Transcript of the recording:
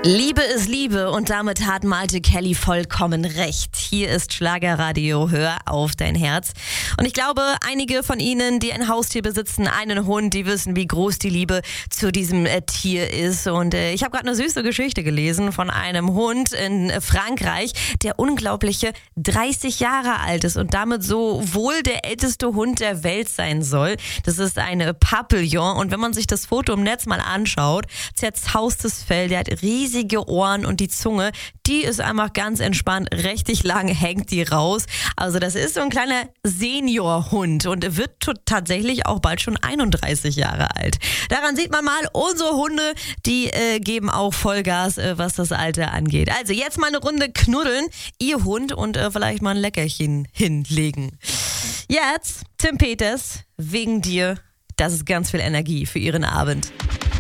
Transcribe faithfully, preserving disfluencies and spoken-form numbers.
Liebe ist Liebe und damit hat Malte Kelly vollkommen recht. Hier ist Schlagerradio, hör auf dein Herz. Und ich glaube, einige von Ihnen, die ein Haustier besitzen, einen Hund, die wissen, wie groß die Liebe zu diesem äh, Tier ist. Und äh, ich habe gerade eine süße Geschichte gelesen von einem Hund in äh, Frankreich, der unglaubliche dreißig Jahre alt ist und damit so wohl der älteste Hund der Welt sein soll. Das ist eine Papillon und wenn man sich das Foto im Netz mal anschaut, zerzaustes Fell, der hat riesige Ohren und die Zunge, die ist einfach ganz entspannt, richtig lang hängt die raus. Also das ist so ein kleiner Seniorhund und er wird t- tatsächlich auch bald schon einunddreißig Jahre alt. Daran sieht man mal, unsere Hunde, die äh, geben auch Vollgas, äh, was das Alter angeht. Also jetzt mal eine Runde knuddeln, ihr Hund und äh, vielleicht mal ein Leckerchen hinlegen. Jetzt Tim Peters, wegen dir, das ist ganz viel Energie für Ihren Abend.